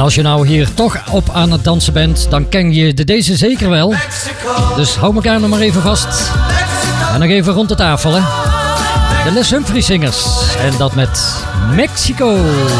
als je nou hier toch op aan het dansen bent, dan ken je deze zeker wel. Dus hou elkaar nog maar even vast. En nog even rond de tafel, hè. De Les Humphrey Singers. En dat met Mexico.